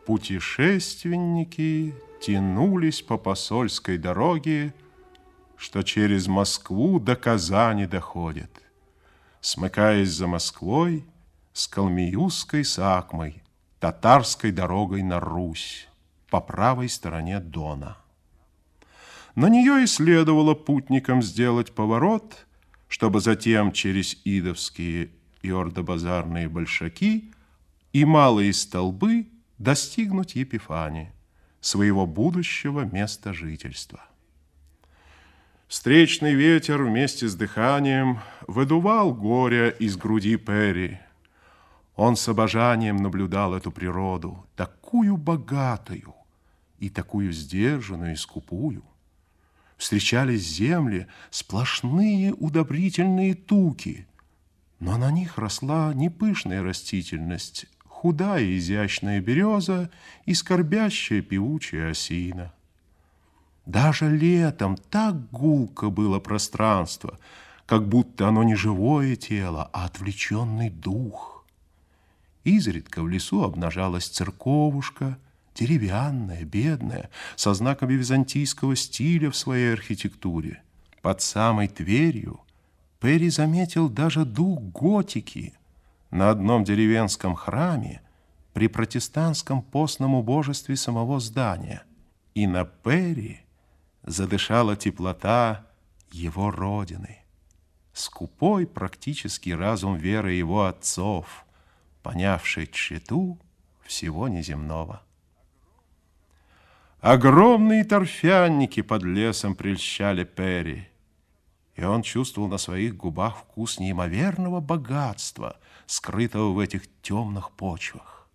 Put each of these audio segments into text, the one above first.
Путешественники тянулись по посольской дороге, что через Москву до Казани доходит, смыкаясь за Москвой с Калмиюзской Сакмой, татарской дорогой на Русь, по правой стороне Дона. На нее и следовало путникам сделать поворот, чтобы затем через Идовские и Ордо-Базарные Большаки и Малые Столбы достигнуть Епифани, своего будущего места жительства. Встречный ветер вместе с дыханием выдувал горе из груди Перри. Он с обожанием наблюдал эту природу, такую богатую и такую сдержанную и скупую. Встречались земли сплошные удобрительные туки, но на них росла не пышная растительность, худая и изящная береза и скорбящая певучая осина. Даже летом так гулко было пространство, как будто оно не живое тело, а отвлеченный дух. Изредка в лесу обнажалась церковушка, деревянная, бедная, со знаками византийского стиля в своей архитектуре. Под самой Тверью Перри заметил даже дух готики на одном деревенском храме при протестантском постном убожестве самого здания. И на Перри задышала теплота его родины, скупой практический разум веры его отцов, понявший тщету всего неземного. Огромные торфяники под лесом прельщали Перри, и он чувствовал на своих губах вкус неимоверного богатства, скрытого в этих темных почвах.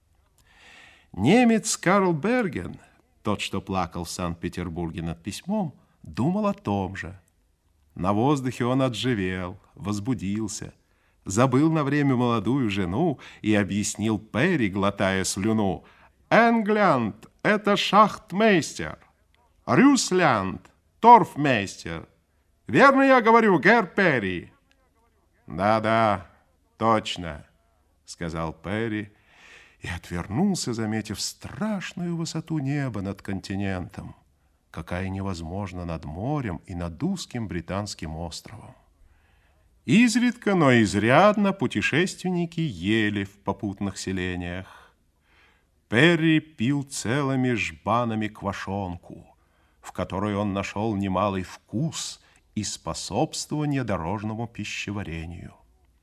Немец Карл Берген, тот, что плакал в Санкт-Петербурге над письмом, думал о том же. На воздухе он отживел, возбудился, забыл на время молодую жену и объяснил Перри, глотая слюну: «Энглянд — это шахтмейстер, Рюслянд — торфмейстер. Верно я говорю, герр Перри?» «Да-да, точно», — сказал Перри и отвернулся, заметив страшную высоту неба над континентом, какая невозможна над морем и над узким британским островом. Изредка, но изрядно путешественники ели в попутных селениях. Перри пил целыми жбанами квашонку, в которой он нашел немалый вкус и способствование дорожному пищеварению.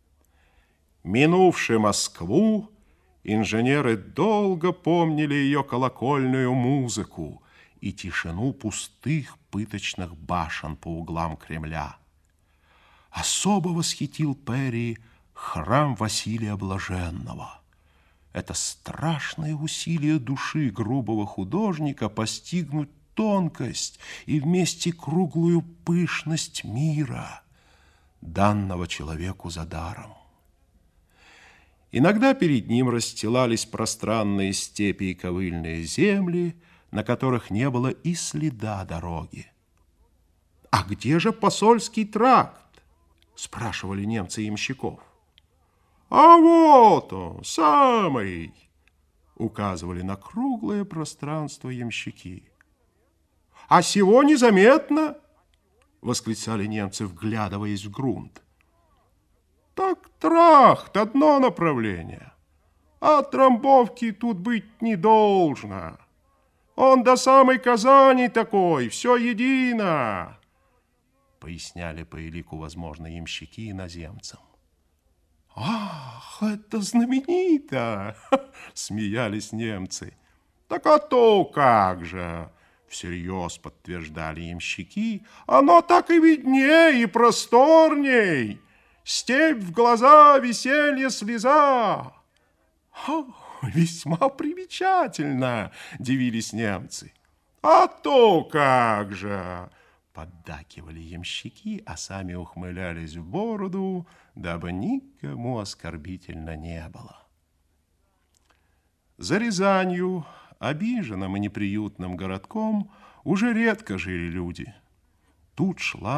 Минувши Москву, инженеры долго помнили ее колокольную музыку и тишину пустых пыточных башен по углам Кремля. Особо восхитил Перри храм Василия Блаженного. Это страшное усилие души грубого художника постигнуть тонкость и вместе круглую пышность мира, данного человеку за даром. Иногда перед ним расстилались пространные степи и ковыльные земли, на которых не было и следа дороги. «А где же посольский тракт?» — спрашивали немцы ямщиков. «А вот он, самый!» — указывали на круглое пространство ямщики. «А сего незаметно!» — восклицали немцы, вглядываясь в грунт. «Так тракт — одно направление, а трамбовки тут быть не должно. Он до самой Казани такой, все едино!» — поясняли по элику, возможно, ямщики иноземцам. «Ах, это знаменито!» — смеялись немцы. «Так а то как же!» — всерьез подтверждали ямщики. «Оно так и видней, и просторней! Степь в глаза, веселье, слеза!» «Весьма примечательно!» — дивились немцы. «А то как же!» — поддакивали ямщики, а сами ухмылялись в бороду, дабы никому оскорбительно не было. За Рязанью, обиженным и неприютным городком, уже редко жили люди. Тут шла